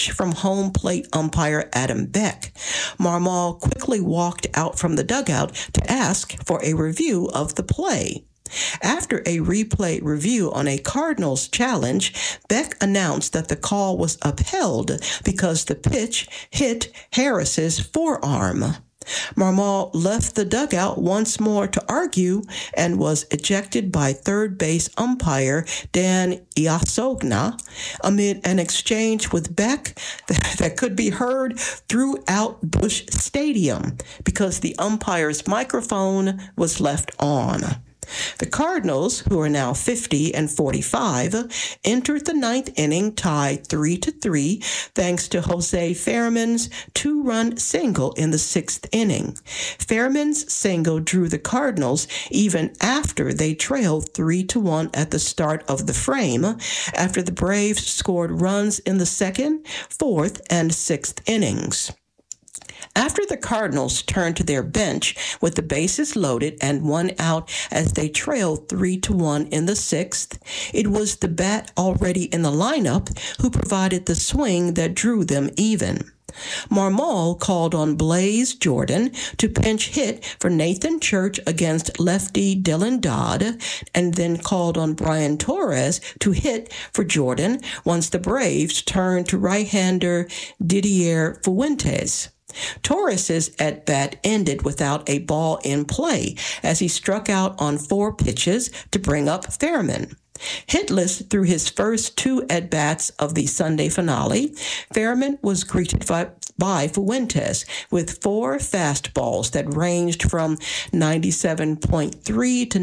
from home plate umpire Adam Beck. Marmol quickly walked out from the dugout to ask for a review of the play. After a replay review on a Cardinals challenge, Beck announced that the call was upheld because the pitch hit Harris's forearm. Marmol left the dugout once more to argue and was ejected by third base umpire Dan Iasogna amid an exchange with Beck that could be heard throughout Busch Stadium because the umpire's microphone was left on. The Cardinals, who are now 50 and 45, entered the ninth inning tied 3-3 thanks to Jose Fairman's two-run single in the sixth inning. Fairman's single drew the Cardinals even after they trailed 3-1 at the start of the frame, after the Braves scored runs in the second, fourth, and sixth innings. After the Cardinals turned to their bench with the bases loaded and one out as they trailed 3-1 in the sixth, it was the bat already in the lineup who provided the swing that drew them even. Marmol called on Blaze Jordan to pinch hit for Nathan Church against lefty Dylan Dodd, and then called on Brian Torres to hit for Jordan once the Braves turned to right-hander Didier Fuentes. Torres's at-bat ended without a ball in play as he struck out on 4 pitches to bring up Fairman. Hitless through his first 2 at-bats of the Sunday finale, Fairman was greeted by Fuentes with 4 fastballs that ranged from 97.3 to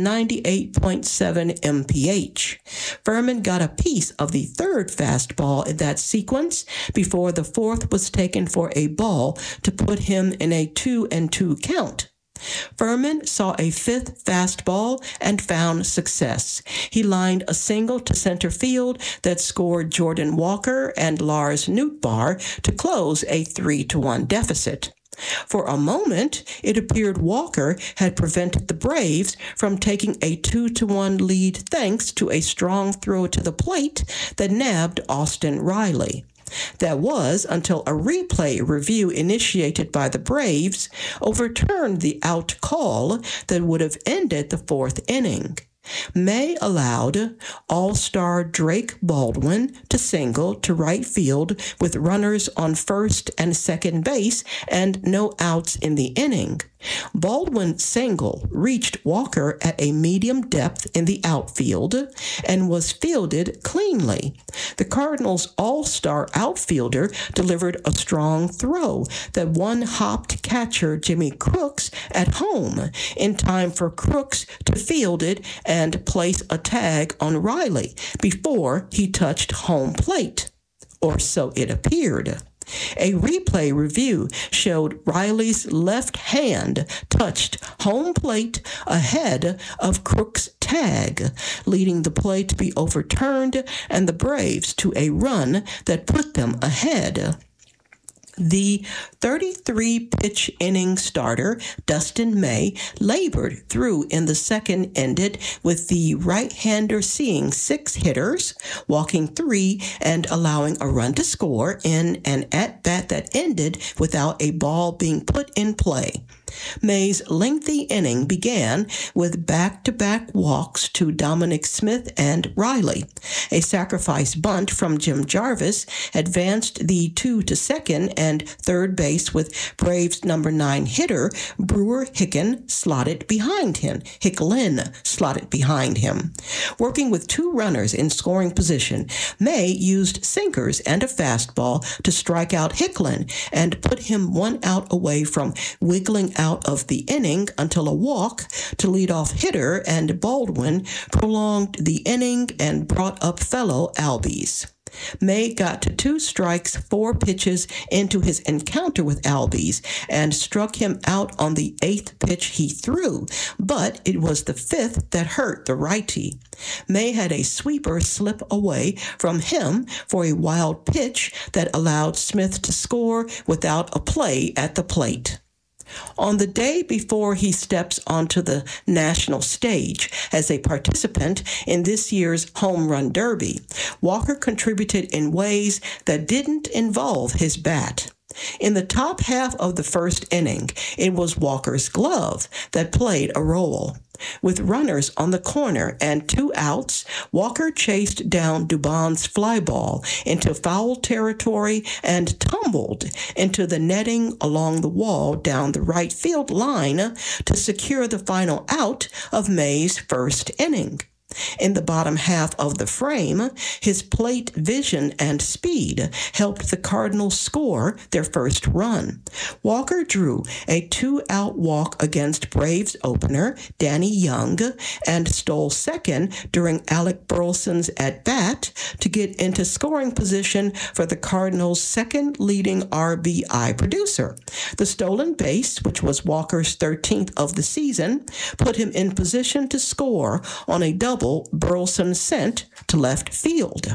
98.7 mph. Fairman got a piece of the 3rd fastball in that sequence before the 4th was taken for a ball to put him in a 2-2 count. Fairman saw a 5th fastball and found success. He lined a single to center field that scored Jordan Walker and Lars Nootbaar to close a 3-1 deficit. For a moment, it appeared Walker had prevented the Braves from taking a 2-1 lead thanks to a strong throw to the plate that nabbed Austin Riley. That was until a replay review initiated by the Braves overturned the out call that would have ended the 4th inning. May allowed All-Star Drake Baldwin to single to right field with runners on first and second base and no outs in the inning. Baldwin's single reached Walker at a medium depth in the outfield and was fielded cleanly. The Cardinals' all-star outfielder delivered a strong throw that one-hopped catcher Jimmy Crooks at home in time for Crooks to field it and place a tag on Riley before he touched home plate, or so it appeared. A replay review showed Riley's left hand touched home plate ahead of Crook's tag, leading the play to be overturned and the Braves to a run that put them ahead. The 33-pitch inning starter, Dustin May, labored through in the second, ended with the right-hander seeing 6 hitters, walking 3, and allowing a run to score in an at-bat that ended without a ball being put in play. May's lengthy inning began with back-to-back walks to Dominic Smith and Riley. A sacrifice bunt from Jim Jarvis advanced the 2 to second and third base with Braves number 9 hitter Brewer Hicklin slotted behind him. Working with 2 runners in scoring position, May used sinkers and a fastball to strike out Hicklin and put him 1 out away from wiggling out of the inning until a walk to leadoff hitter and Baldwin prolonged the inning and brought up fellow Albies. May got to 2 strikes, 4 pitches into his encounter with Albies and struck him out on the 8th pitch he threw, but it was the 5th that hurt the righty. May had a sweeper slip away from him for a wild pitch that allowed Smith to score without a play at the plate. On the day before he steps onto the national stage as a participant in this year's Home Run Derby, Walker contributed in ways that didn't involve his bat. In the top half of the first inning, it was Walker's glove that played a role. With runners on the corner and 2 outs, Walker chased down Dubon's fly ball into foul territory and tumbled into the netting along the wall down the right field line to secure the final out of May's first inning. In the bottom half of the frame, his plate vision and speed helped the Cardinals score their first run. Walker drew a 2-out walk against Braves opener Danny Young and stole second during Alec Burleson's at-bat to get into scoring position for the Cardinals' second leading RBI producer. The stolen base, which was Walker's 13th of the season, put him in position to score on a double Burleson sent to left field.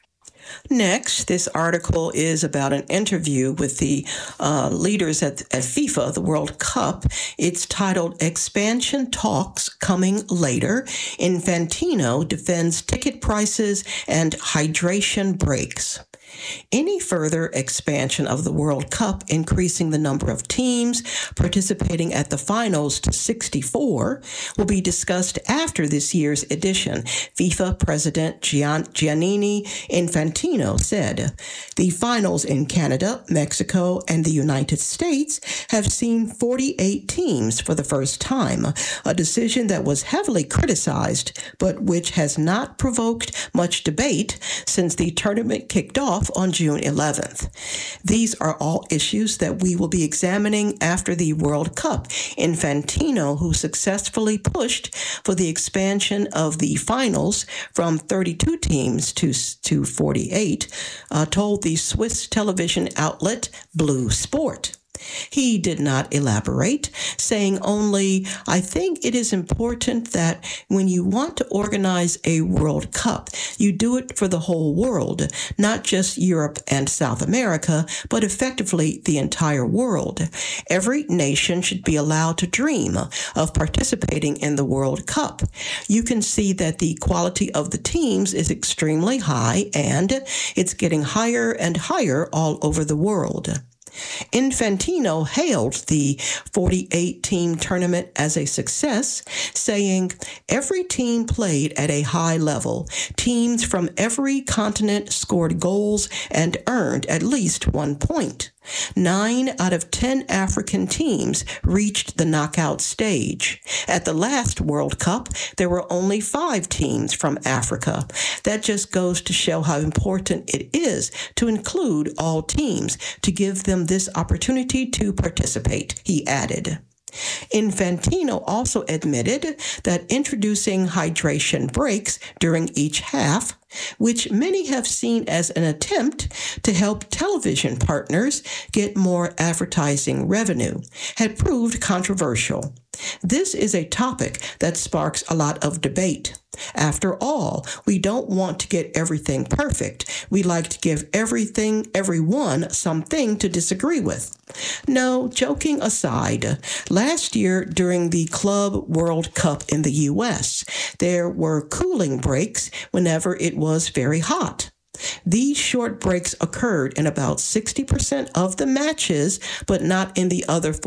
Next, this article is about an interview with the leaders at FIFA, the World Cup. It's titled Expansion Talks Coming Later. Infantino Defends Ticket Prices and Hydration Breaks. Any further expansion of the World Cup, increasing the number of teams participating at the finals to 64, will be discussed after this year's edition, FIFA President Gianni Infantino said. The finals in Canada, Mexico, and the United States have seen 48 teams for the first time, a decision that was heavily criticized, but which has not provoked much debate since the tournament kicked off on June 11th. These are all issues that we will be examining after the World Cup. Infantino, who successfully pushed for the expansion of the finals from 32 teams to 48, told the Swiss television outlet Blue Sport. He did not elaborate, saying only, I think it is important that when you want to organize a World Cup, you do it for the whole world, not just Europe and South America, but effectively the entire world. Every nation should be allowed to dream of participating in the World Cup. You can see that the quality of the teams is extremely high, and it's getting higher and higher all over the world. Infantino hailed the 48-team tournament as a success, saying, every team played at a high level. Teams from every continent scored goals and earned at least 1 point. 9 out of 10 African teams reached the knockout stage. At the last World Cup, there were only 5 teams from Africa. That just goes to show how important it is to include all teams, to give them this opportunity to participate, he added. Infantino also admitted that introducing hydration breaks during each half, which many have seen as an attempt to help television partners get more advertising revenue, had proved controversial. This is a topic that sparks a lot of debate. After all, we don't want to get everything perfect. We like to give everyone something to disagree with. No, joking aside, last year during the Club World Cup in the U.S., there were cooling breaks whenever it was very hot. These short breaks occurred in about 60% of the matches, but not in the other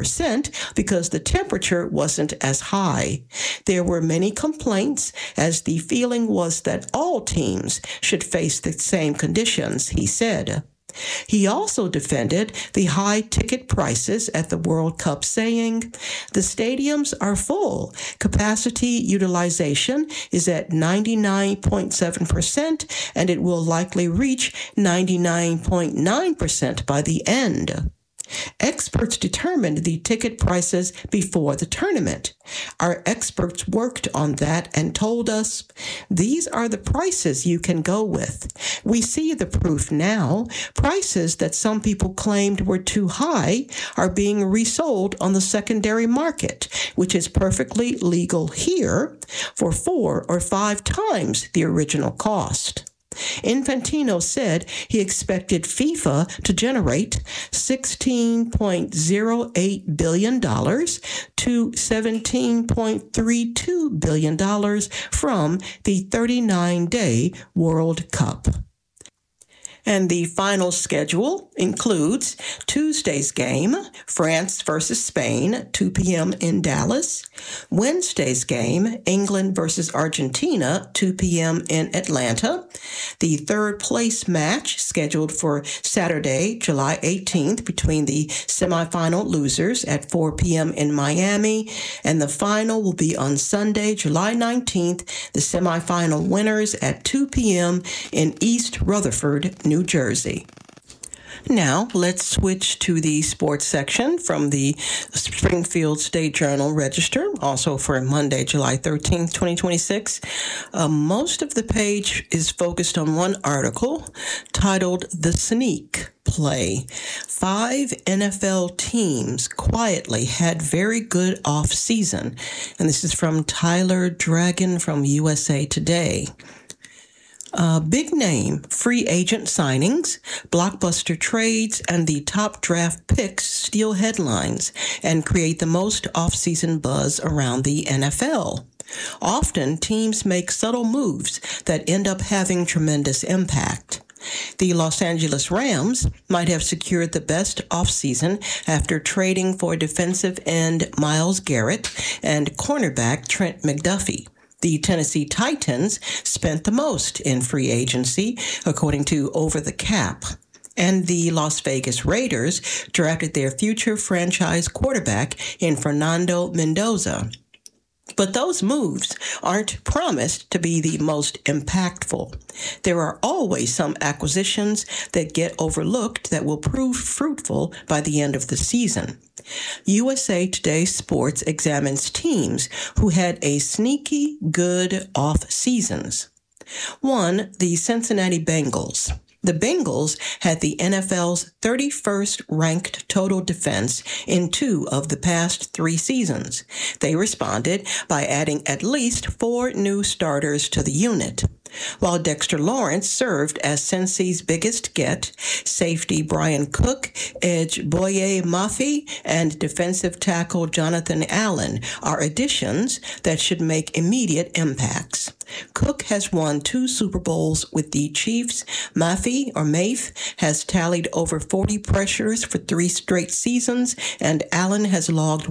40% because the temperature wasn't as high. There were many complaints as the feeling was that all teams should face the same conditions, he said. He also defended the high ticket prices at the World Cup, saying, the stadiums are full. Capacity utilization is at 99.7%, and it will likely reach 99.9% by the end. Experts determined the ticket prices before the tournament. Our experts worked on that and told us, these are the prices you can go with. We see the proof now. Prices that some people claimed were too high are being resold on the secondary market, which is perfectly legal here, for 4 or 5 times the original cost. Infantino said he expected FIFA to generate $16.08 billion to $17.32 billion from the 39-day World Cup. And the final schedule includes Tuesday's game, France versus Spain, 2 p.m. in Dallas. Wednesday's game, England versus Argentina, 2 p.m. in Atlanta. The third place match scheduled for Saturday, July 18th, between the semifinal losers at 4 p.m. in Miami. And the final will be on Sunday, July 19th, the semifinal winners at 2 p.m. in East Rutherford, New Jersey. Now, let's switch to the sports section from the Springfield State Journal Register, also for Monday, July 13th, 2026. Most of the page is focused on one article titled The Sneak Play. 5 NFL teams quietly had very good off-season. And this is from Tyler Dragon from USA Today. Big name free agent signings, blockbuster trades, and the top draft picks steal headlines and create the most off-season buzz around the NFL. Often, teams make subtle moves that end up having tremendous impact. The Los Angeles Rams might have secured the best offseason after trading for defensive end Myles Garrett and cornerback Trent McDuffie. The Tennessee Titans spent the most in free agency, according to Over the Cap. And the Las Vegas Raiders drafted their future franchise quarterback in Fernando Mendoza. But those moves aren't promised to be the most impactful. There are always some acquisitions that get overlooked that will prove fruitful by the end of the season. USA Today Sports examines teams who had a sneaky good off-seasons. 1. The Cincinnati Bengals. The Bengals had the NFL's 31st ranked total defense in 2 of the past 3 seasons. They responded by adding at least 4 new starters to the unit. While Dexter Lawrence served as Cincy's biggest get, safety Brian Cook, edge Boye Mafe, and defensive tackle Jonathan Allen are additions that should make immediate impacts. Cook has won 2 Super Bowls with the Chiefs. Mafe has tallied over 40 pressures for 3 straight seasons, and Allen has logged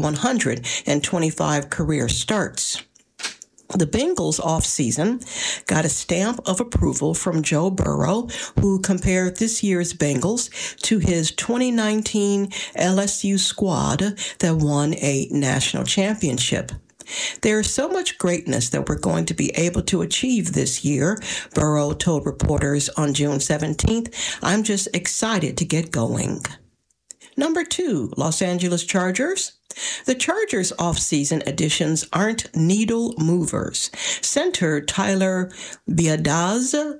125 career starts. The Bengals offseason got a stamp of approval from Joe Burrow, who compared this year's Bengals to his 2019 LSU squad that won a national championship. There is so much greatness that we're going to be able to achieve this year, Burrow told reporters on June 17th. I'm just excited to get going. Number 2, Los Angeles Chargers. The Chargers' off-season additions aren't needle movers. Center Tyler Biadasz,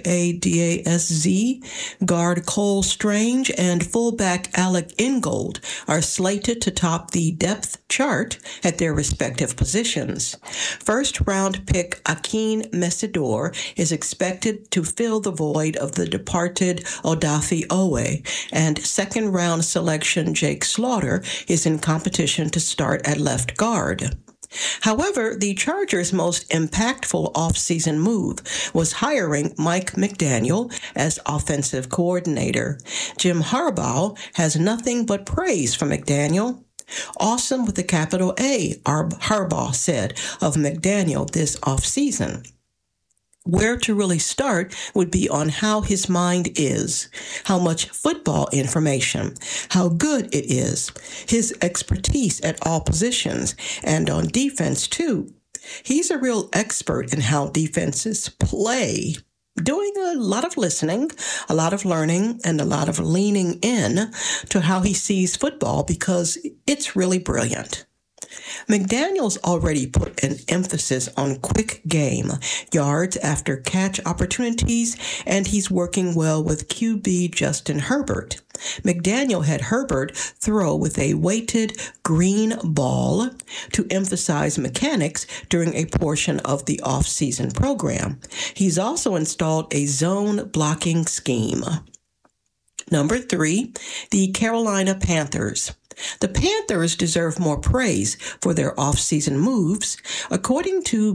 Biadaz, guard Cole Strange, and fullback Alec Ingold are slated to top the depth chart at their respective positions. First-round pick Akeem Mesidor is expected to fill the void of the departed Odafe Owe, and second-round selection Jake Slaughter is in competition to start at left guard. However, the Chargers' most impactful offseason move was hiring Mike McDaniel as offensive coordinator. Jim Harbaugh has nothing but praise for McDaniel. Awesome with a capital A, Harbaugh said of McDaniel this offseason. Where to really start would be on how his mind is, how much football information, how good it is, his expertise at all positions, and on defense too. He's a real expert in how defenses play, doing a lot of listening, a lot of learning, and a lot of leaning in to how he sees football because it's really brilliant. McDaniels already put an emphasis on quick game, yards after catch opportunities, and he's working well with QB Justin Herbert. McDaniel had Herbert throw with a weighted green ball to emphasize mechanics during a portion of the off-season program. He's also installed a zone blocking scheme. Number 3, the Carolina Panthers. The Panthers deserve more praise for their off-season moves. According to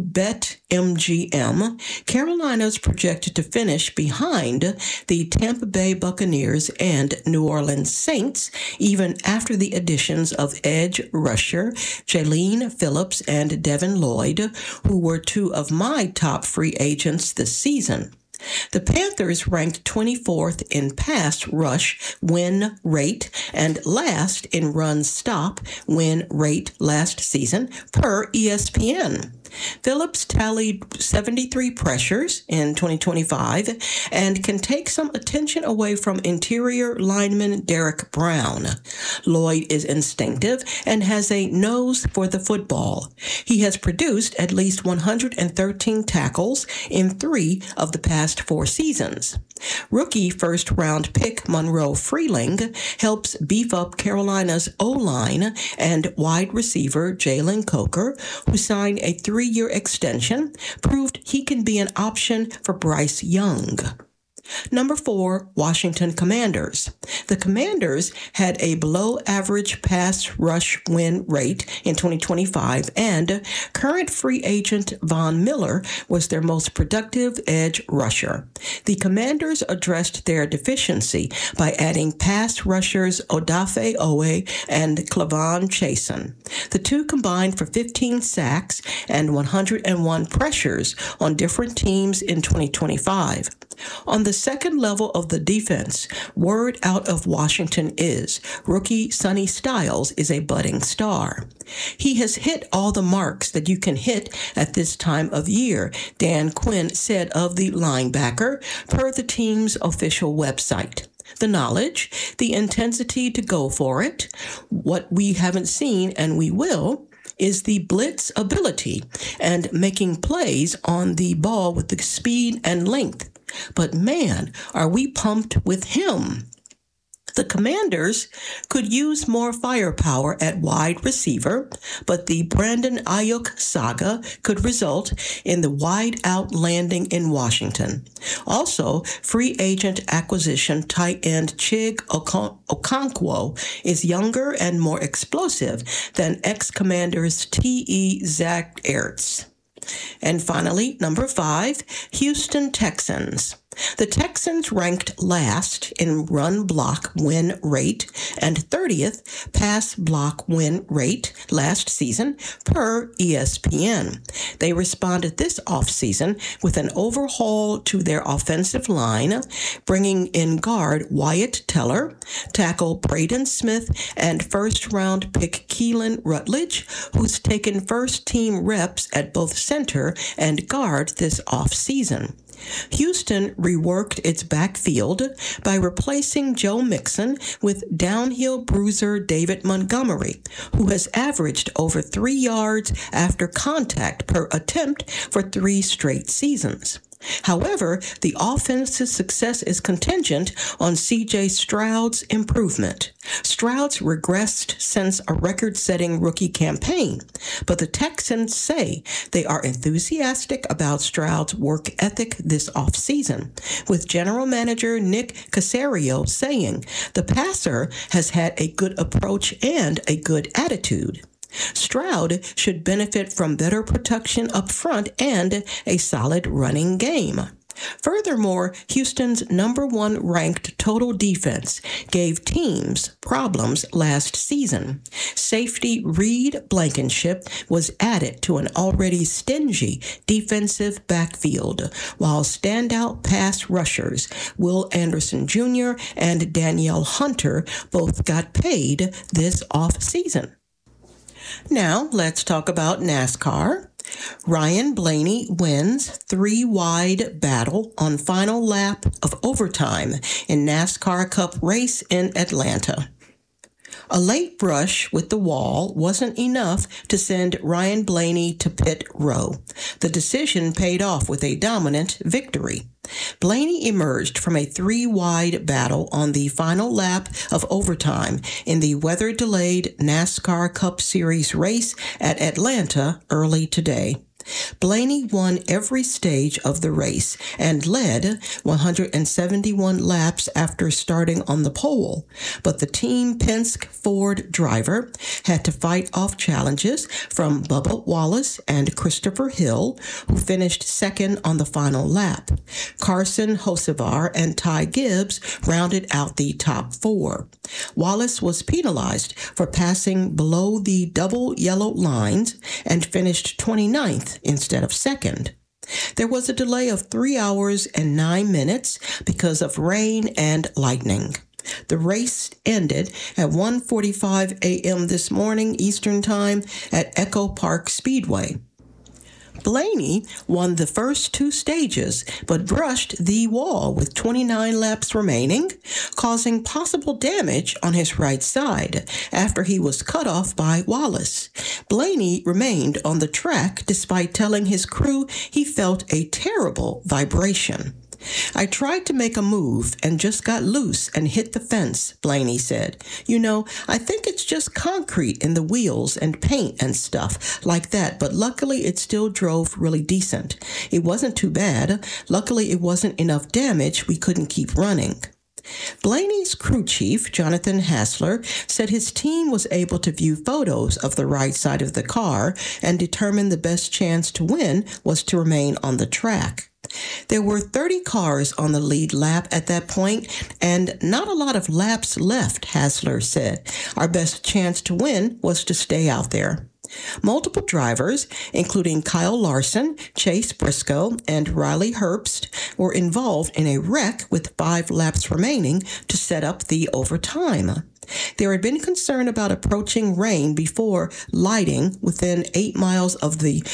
BetMGM, Carolina's projected to finish behind the Tampa Bay Buccaneers and New Orleans Saints, even after the additions of edge rusher Jaelan Phillips and Devin Lloyd, who were 2 of my top free agents this season. The Panthers ranked 24th in pass rush win rate and last in run stop win rate last season per ESPN. Phillips tallied 73 pressures in 2025 and can take some attention away from interior lineman Derek Brown. Lloyd is instinctive and has a nose for the football. He has produced at least 113 tackles in 3 of the past 4 seasons. Rookie first-round pick Monroe Freeling helps beef up Carolina's O-line, and wide receiver Jalen Coker, who signed a 3-year extension, proved he can be an option for Bryce Young. Number 4, Washington Commanders. The Commanders had a below-average pass rush win rate in 2025, and current free agent Von Miller was their most productive edge rusher. The Commanders addressed their deficiency by adding pass rushers Odafe Owe and Clavon Chasen. The 2 combined for 15 sacks and 101 pressures on different teams in 2025. On the second level of the defense, word out of Washington is rookie Sonny Styles is a budding star. He has hit all the marks that you can hit at this time of year, Dan Quinn said of the linebacker, per the team's official website. The knowledge, the intensity to go for it, what we haven't seen and we will, is the blitz ability and making plays on the ball with the speed and length. But man, are we pumped with him. The Commanders could use more firepower at wide receiver, but the Brandon Ayuk saga could result in the wide-out landing in Washington. Also, free agent acquisition tight end Chig Okonkwo is younger and more explosive than ex-Commanders T.E. Zach Ertz. And finally, number 5, Houston Texans. The Texans ranked last in run block win rate and 30th pass block win rate last season per ESPN. They responded this offseason with an overhaul to their offensive line, bringing in guard Wyatt Teller, tackle Braden Smith, and first-round pick Keelan Rutledge, who's taken first-team reps at both center and guard this offseason. Houston reworked its backfield by replacing Joe Mixon with downhill bruiser David Montgomery, who has averaged over 3 yards after contact per attempt for 3 straight seasons. However, the offense's success is contingent on C.J. Stroud's improvement. Stroud's regressed since a record-setting rookie campaign, but the Texans say they are enthusiastic about Stroud's work ethic this offseason, with general manager Nick Caserio saying the passer has had a good approach and a good attitude. Stroud should benefit from better protection up front and a solid running game. Furthermore, Houston's number 1 ranked total defense gave teams problems last season. Safety Reed Blankenship was added to an already stingy defensive backfield, while standout pass rushers Will Anderson Jr. and Danielle Hunter both got paid this offseason. Now, let's talk about NASCAR. Ryan Blaney wins 3-wide battle on final lap of overtime in NASCAR Cup race in Atlanta. A late brush with the wall wasn't enough to send Ryan Blaney to pit row. The decision paid off with a dominant victory. Blaney emerged from a three-wide battle on the final lap of overtime in the weather-delayed NASCAR Cup Series race at Atlanta early today. Blaney won every stage of the race and led 171 laps after starting on the pole, but the Team Penske Ford driver had to fight off challenges from Bubba Wallace and Christopher Hill, who finished second on the final lap. Carson Hocevar and Ty Gibbs rounded out the top four. Wallace was penalized for passing below the double yellow lines and finished 29th instead of second. There was a delay of 3 hours and 9 minutes because of rain and lightning. The race ended at 1:45 a.m. this morning Eastern Time at Echo Park Speedway. Blaney won the first two stages, but brushed the wall with 29 laps remaining, causing possible damage on his right side after he was cut off by Wallace. Blaney remained on the track despite telling his crew he felt a terrible vibration. "I tried to make a move and just got loose and hit the fence," Blaney said. I think it's just concrete in the wheels and paint and stuff like that, but luckily it still drove really decent. It wasn't too bad. Luckily it wasn't enough damage we couldn't keep running." Blaney's crew chief, Jonathan Hassler, said his team was able to view photos of the right side of the car and determined the best chance to win was to remain on the track. There were 30 cars on the lead lap at that point, and not a lot of laps left, Hassler said. "Our best chance to win was to stay out there." Multiple drivers, including Kyle Larson, Chase Briscoe, and Riley Herbst, were involved in a wreck with 5 laps remaining to set up the overtime. There had been concern about approaching rain before lighting within 8 miles of the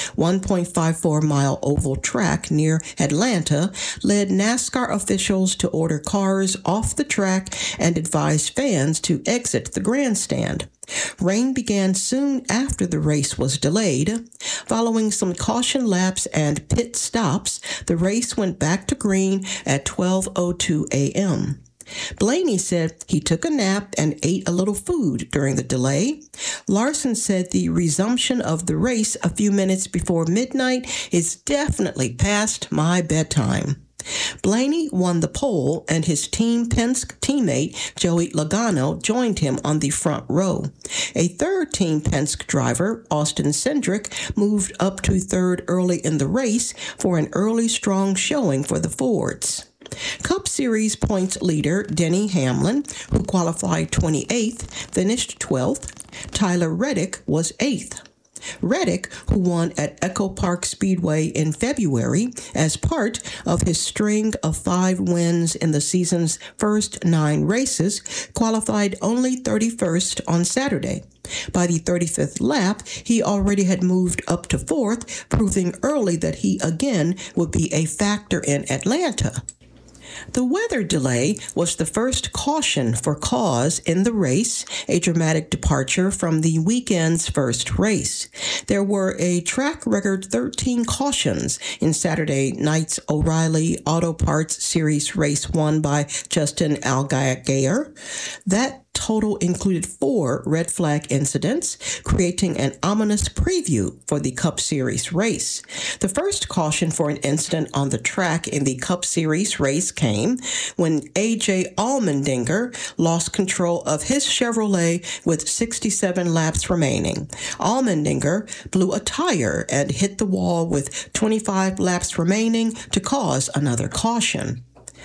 1.54-mile oval track near Atlanta led NASCAR officials to order cars off the track and advise fans to exit the grandstand. Rain began soon after the race was delayed. Following some caution laps and pit stops, the race went back to green at 12:02 a.m. Blaney said he took a nap and ate a little food during the delay. Larson said the resumption of the race a few minutes before midnight is definitely past my bedtime. Blaney won the pole, and his Team Penske teammate Joey Logano joined him on the front row. A third Team Penske driver, Austin Cindric, moved up to third early in the race for an early strong showing for the Fords. Cup Series points leader Denny Hamlin, who qualified 28th, finished 12th. Tyler Reddick was 8th. Reddick, who won at Echo Park Speedway in February as part of his string of 5 wins in the season's first 9 races, qualified only 31st on Saturday. By the 35th lap, he already had moved up to 4th, proving early that he again would be a factor in Atlanta. The weather delay was the first caution for cause in the race, a dramatic departure from the weekend's first race. There were a track record 13 cautions in Saturday night's O'Reilly Auto Parts Series race won by Justin Allgaier. That total included 4 red flag incidents, creating an ominous preview for the Cup Series race. The first caution for an incident on the track in the Cup Series race came when A.J. Allmendinger lost control of his Chevrolet with 67 laps remaining. Allmendinger blew a tire and hit the wall with 25 laps remaining to cause another caution.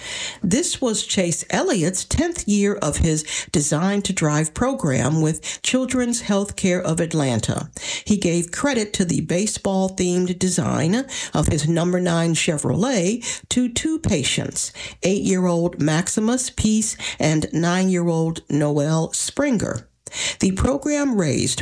This was Chase Elliott's 10th year of his Design to Drive program with Children's Healthcare of Atlanta. He gave credit to the baseball-themed design of his number 9 Chevrolet to 2 patients, 8-year-old Maximus Peace and 9-year-old Noel Springer. The program raised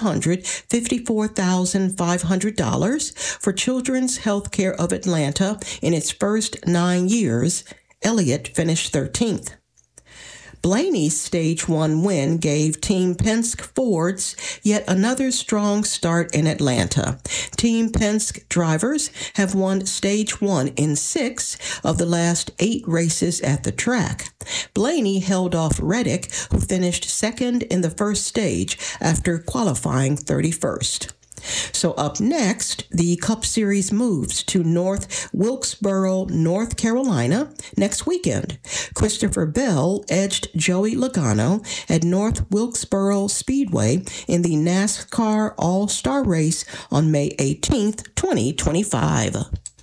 $554,500 for Children's Healthcare of Atlanta in its first 9 years. Elliott finished 13th. Blaney's Stage 1 win gave Team Penske Fords yet another strong start in Atlanta. Team Penske drivers have won Stage 1 in 6 of the last 8 races at the track. Blaney held off Reddick, who finished second in the first stage after qualifying 31st. So up next, the Cup Series moves to North Wilkesboro, North Carolina next weekend. Christopher Bell edged Joey Logano at North Wilkesboro Speedway in the NASCAR All-Star Race on May 18th, 2025.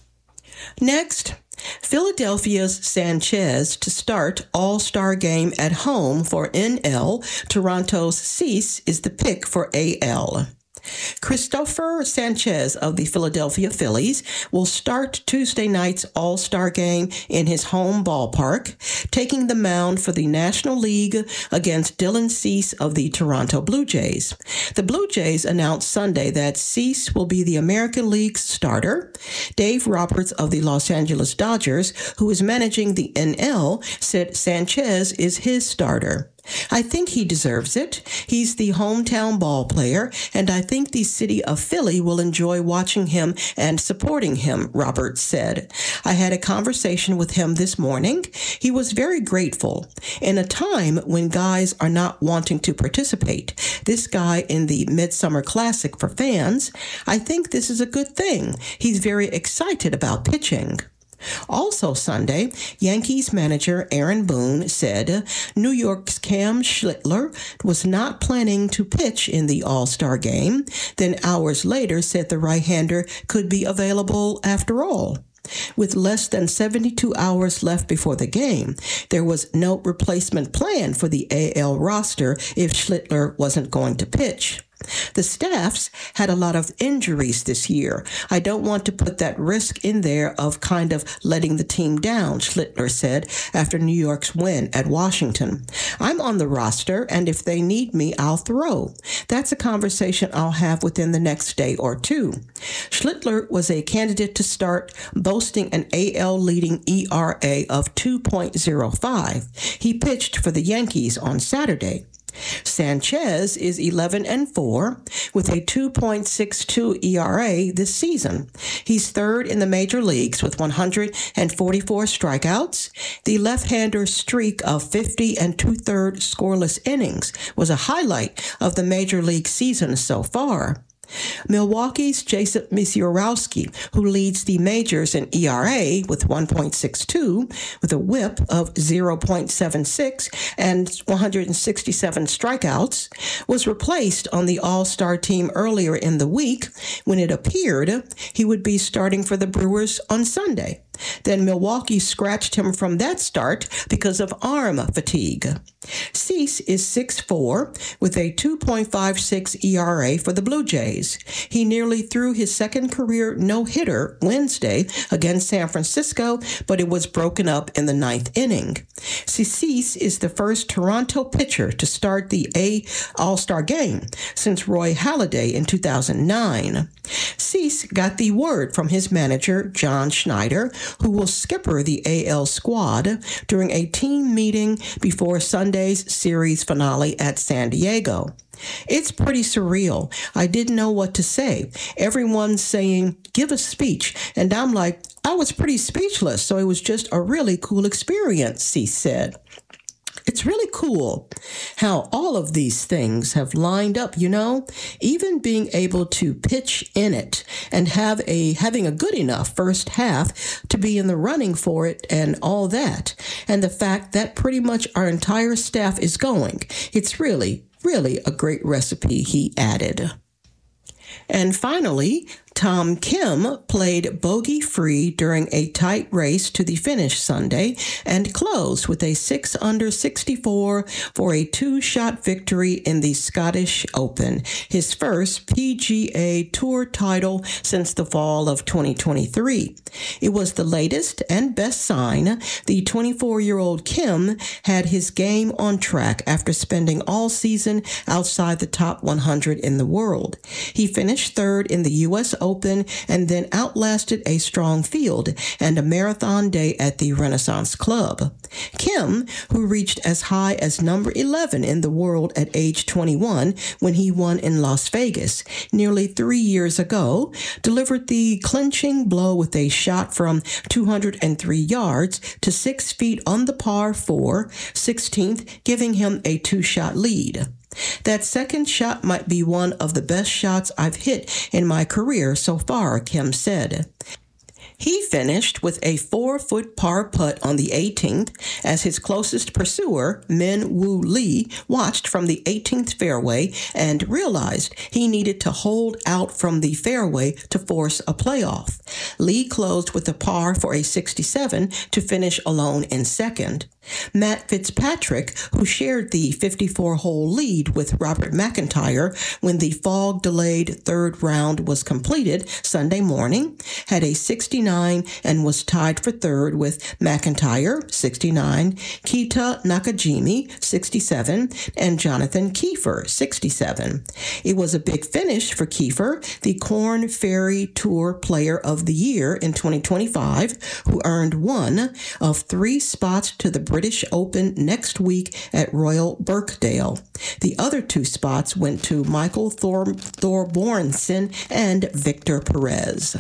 Next, Philadelphia's Sanchez to start All-Star Game at home for NL. Toronto's Cease is the pick for AL. Christopher Sanchez of the Philadelphia Phillies will start Tuesday night's All-Star Game in his home ballpark, taking the mound for the National League against Dylan Cease of the Toronto Blue Jays. The Blue Jays announced Sunday that Cease will be the American League's starter. Dave Roberts of the Los Angeles Dodgers, who is managing the NL, said Sanchez is his starter. I think he deserves it. He's the hometown ball player, and I think the city of Philly will enjoy watching him and supporting him, Roberts said. I had a conversation with him this morning. He was very grateful. In a time when guys are not wanting to participate, this guy in the Midsummer Classic for fans, I think this is a good thing. He's very excited about pitching. Also Sunday, Yankees manager Aaron Boone said New York's Cam Schlittler was not planning to pitch in the All-Star Game, then hours later said the right-hander could be available after all. With less than 72 hours left before the game, there was no replacement plan for the AL roster if Schlittler wasn't going to pitch. The staffs had a lot of injuries this year. I don't want to put that risk in there of kind of letting the team down, Schlittler said after New York's win at Washington. I'm on the roster, and if they need me, I'll throw. That's a conversation I'll have within the next day or two. Schlittler was a candidate to start, boasting an AL leading ERA of 2.05. He pitched for the Yankees on Saturday. Sanchez is 11-4 with a 2.62 ERA this season. He's third in the major leagues with 144 strikeouts. The left-hander's streak of 50 2/3 scoreless innings was a highlight of the major league season so far. Milwaukee's Jason Misiorowski, who leads the majors in ERA with 1.62, with a whip of 0.76 and 167 strikeouts, was replaced on the All-Star team earlier in the week when it appeared he would be starting for the Brewers on Sunday. Then Milwaukee scratched him from that start because of arm fatigue. Cease is 6'4", with a 2.56 ERA for the Blue Jays. He nearly threw his second career no-hitter Wednesday against San Francisco, but it was broken up in the ninth inning. Cease is the first Toronto pitcher to start the All-Star game since Roy Halladay in 2009. Cease got the word from his manager, John Schneider, who will skipper the AL squad during a team meeting before Sunday's series finale at San Diego. It's pretty surreal. I didn't know what to say. Everyone's saying, give a speech. And I'm like, I was pretty speechless, so it was just a really cool experience, he said. It's really cool how all of these things have lined up, you know, even being able to pitch in it and having a good enough first half to be in the running for it and all that. And the fact that pretty much our entire staff is going. It's really a great recipe, he added. And finally, Tom Kim played bogey-free during a tight race to the finish Sunday and closed with a 6-under-64 for a two-shot victory in the Scottish Open, his first PGA Tour title since the fall of 2023. It was the latest and best sign the 24-year-old Kim had his game on track after spending all season outside the top 100 in the world. He finished third in the U.S. Open Open and then outlasted a strong field and a marathon day at the Renaissance Club. Kim, who reached as high as number 11 in the world at age 21 when he won in Las Vegas nearly 3 years ago, delivered the clinching blow with a shot from 203 yards to 6 feet on the par 4, 16th, giving him a 2-shot lead. That second shot might be one of the best shots I've hit in my career so far, Kim said. He finished with a 4-foot par putt on the 18th as his closest pursuer, Min Woo Lee, watched from the 18th fairway and realized he needed to hold out from the fairway to force a playoff. Lee closed with a par for a 67 to finish alone in second. Matt Fitzpatrick, who shared the 54-hole lead with Robert McIntyre when the fog-delayed third round was completed Sunday morning, had a 69 and was tied for third with McIntyre, 69, Keita Nakajima, 67, and Jonathan Kiefer, 67. It was a big finish for Kiefer, the Korn Ferry Tour Player of the Year in 2025, who earned one of 3 spots to the British Open next week at Royal Birkdale. The other 2 spots went to Michael Thorbjornsen and Victor Perez.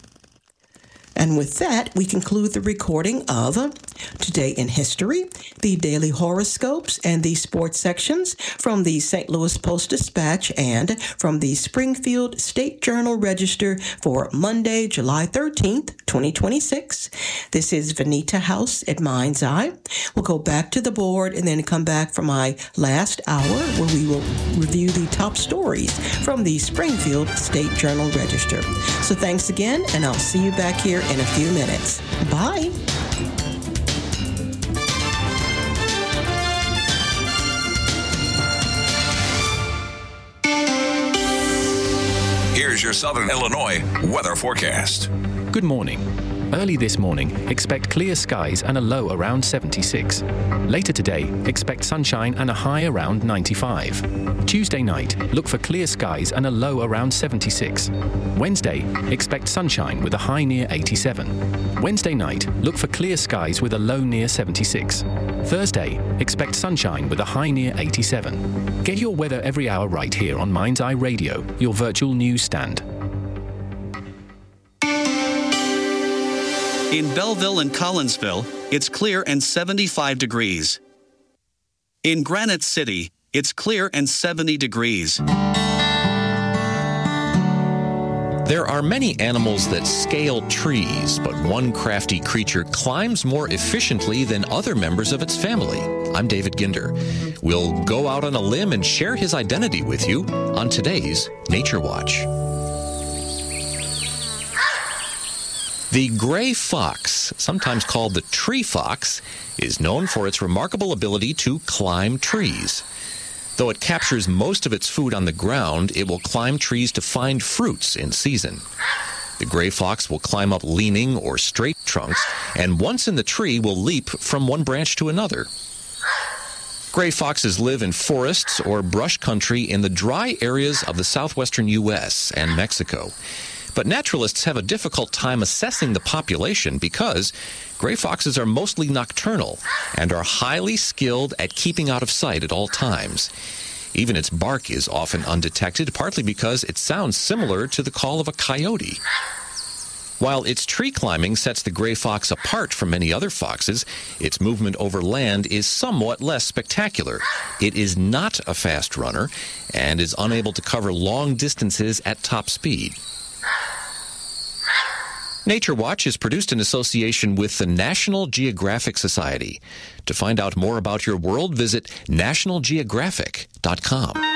And with that, we conclude the recording of Today in History, the daily horoscopes, and the sports sections from the St. Louis Post-Dispatch and from the Springfield State Journal Register for Monday, July 13th, 2026. This is Vanita House at Mind's Eye. We'll go back to the board and then come back for my last hour where we will review the top stories from the Springfield State Journal Register. So thanks again, and I'll see you back here in a few minutes. Bye. Here's your Southern Illinois weather forecast. Good morning. Early this morning, expect clear skies and a low around 76. Later today, expect sunshine and a high around 95. Tuesday night, look for clear skies and a low around 76. Wednesday, expect sunshine with a high near 87. Wednesday night, look for clear skies with a low near 76. Thursday, expect sunshine with a high near 87. Get your weather every hour right here on Mind's Eye Radio, your virtual news stand. In Belleville and Collinsville, it's clear and 75 degrees. In Granite City, it's clear and 70 degrees. There are many animals that scale trees, but one crafty creature climbs more efficiently than other members of its family. I'm David Ginder. We'll go out on a limb and share his identity with you on today's Nature Watch. The gray fox, sometimes called the tree fox, is known for its remarkable ability to climb trees. Though it captures most of its food on the ground, it will climb trees to find fruits in season. The gray fox will climb up leaning or straight trunks, and once in the tree will leap from one branch to another. Gray foxes live in forests or brush country in the dry areas of the southwestern U.S. and Mexico. But naturalists have a difficult time assessing the population because gray foxes are mostly nocturnal and are highly skilled at keeping out of sight at all times. Even its bark is often undetected, partly because it sounds similar to the call of a coyote. While its tree climbing sets the gray fox apart from many other foxes, its movement over land is somewhat less spectacular. It is not a fast runner and is unable to cover long distances at top speed. Nature Watch is produced in association with the National Geographic Society. To find out more about your world, visit nationalgeographic.com.